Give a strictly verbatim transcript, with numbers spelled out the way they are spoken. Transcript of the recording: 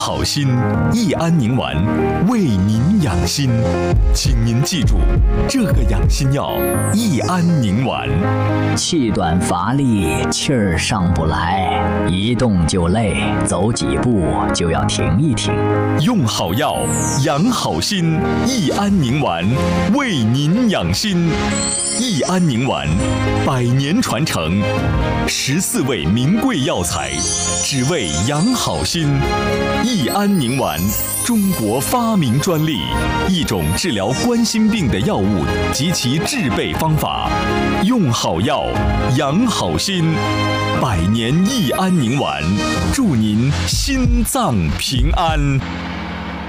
好心益安宁丸为您养心，请您记住这个养心药益安宁丸。 气短乏力，气儿上不来，一动就累，走几步就要停一停。 用好药，养好心，益安宁丸为您养心。益安宁丸，百年传承，十四味名贵药材，只为养好心。益安宁丸，中国发明专利，一种治疗冠心病的药物及其制备方法。用好药，养好心，百年益安宁丸，祝您心脏平安。